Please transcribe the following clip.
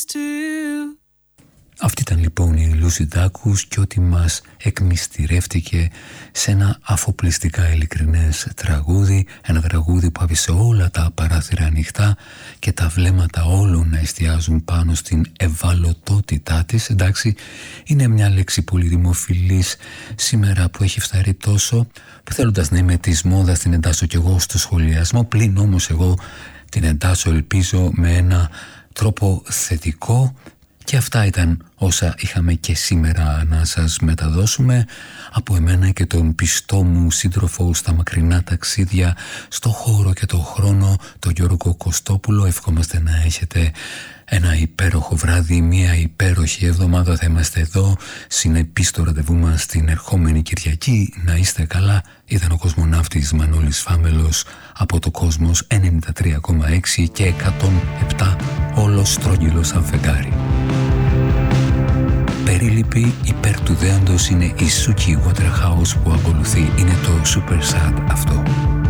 Αυτή ήταν λοιπόν η Λούση Ντάκους και ό,τι μας εκμυστηρεύτηκε σε ένα αφοπλιστικά ειλικρινές τραγούδι, ένα τραγούδι που άφησε όλα τα παράθυρα ανοιχτά και τα βλέμματα όλων να εστιάζουν πάνω στην ευαλωτότητά της. Εντάξει, είναι μια λέξη πολύ δημοφιλής σήμερα που έχει φθαρεί τόσο που θέλοντας να είμαι της μόδας την εντάσσω κι εγώ στο σχολιασμό, πλην όμως εγώ την εντάσσω ελπίζω με ένα τρόπο θετικό. Και αυτά ήταν όσα είχαμε και σήμερα να σας μεταδώσουμε από εμένα και τον πιστό μου σύντροφο στα μακρινά ταξίδια στο χώρο και το χρόνο, τον Γιώργο Κωστόπουλο. Ευχόμαστε να έχετε ένα υπέροχο βράδυ, μια υπέροχη εβδομάδα. Θα είμαστε εδώ συνεπείς στο ραντεβού μας την ερχόμενη Κυριακή. Να είστε καλά. Ήταν ο κοσμοναύτης Μανώλης Φάμελος από το Κόσμος 93,6 και 107, όλος στρογγυλός σαν φεγγάρι. Περίληπη υπέρ του δέοντος είναι η Suki Waterhouse που ακολουθεί. Είναι το Super Sad αυτό.